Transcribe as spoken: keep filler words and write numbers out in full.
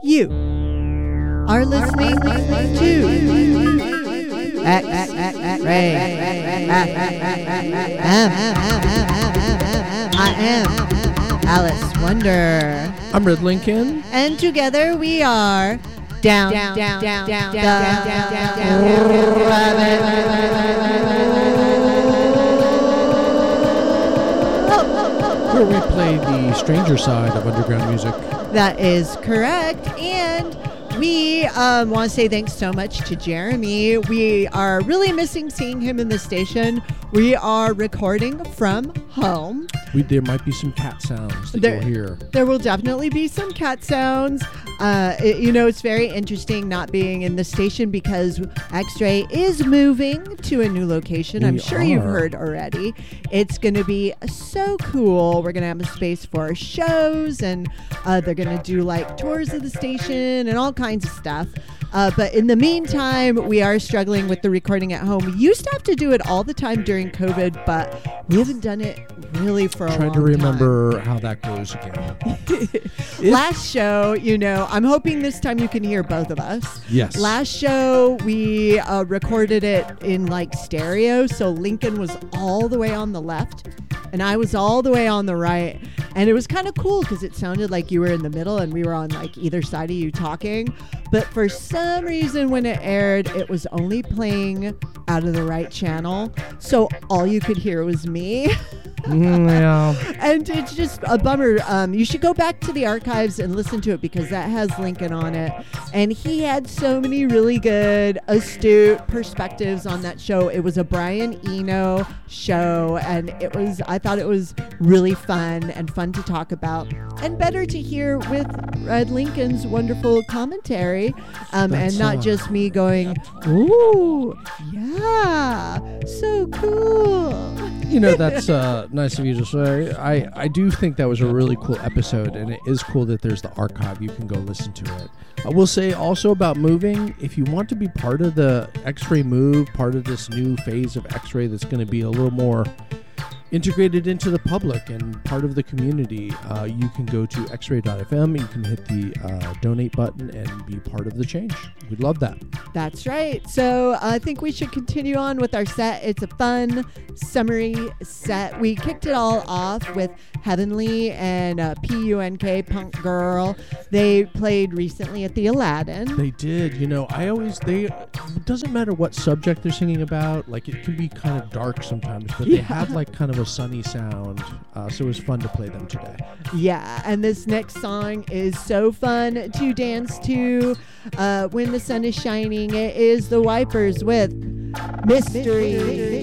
You are listening to X-Ray. I am Alice Wonder. I'm Red Lincoln. And together we are down, down, down, down, down, down, down, down, where we play the stranger side of underground music. That is correct. And we um, want to say thanks so much to Jeremy. We are really missing seeing him in the station. We are recording from home. We, there might be some cat sounds that There- you'll hear. There will definitely be some cat sounds. Uh, it- you know, it's very interesting not being in the station because X-Ray is moving to a new location. We I'm sure you've are. heard already. It's going to be so cool. We're going to have a space for shows, and uh, they're going to do like tours of the station and all kinds of stuff. Uh, but in the meantime, we are struggling with the recording at home. We used to have to do it all the time during COVID, but we haven't done it really for a long Trying time. to remember how that goes again. Last show, you know, I'm hoping this time you can hear both of us. Yes. Last show, we uh, recorded it in like stereo. So Lincoln was all the way on the left and I was all the way on the right. And it was kind of cool because it sounded like you were in the middle and we were on like either side of you talking. But for some reason, when it aired, it was only playing out of the right channel. So all you could hear was me. Mm, yeah. And it's just a bummer. Um, you should go back to the archives and listen to it because that has Lincoln on it. And he had so many really good, astute perspectives on that show. It was a Brian Eno show, and it was, I thought it was really fun and fun to talk about. And better to hear with Red Lincoln's wonderful commentary um, That's, and not uh, just me going, ooh, yeah, so cool. You know, that's uh, nice of you to say. I, I do think that was a really cool episode, and it is cool that there's the archive. You can go listen to it. I will say also about moving, if you want to be part of the X-Ray move, part of this new phase of X-Ray that's going to be a little more integrated into the public and part of the community, uh, you can go to x ray dot f m. You can hit the uh, donate button and be part of the change. We'd love that. That's right. So I think we should continue on with our set. It's a fun, summery set. We kicked it all off with Heavenly and uh, P U N K, Punk Girl. They played recently at the Aladdin. They did. You know, I always, they, it doesn't matter what subject they're singing about. Like, it can be kind of dark sometimes, but they Yeah. have like kind of a sunny sound. Uh, so it was fun to play them today. Yeah, and this next song is so fun to dance to uh, when the sun is shining. It is the Wipers with Mystery.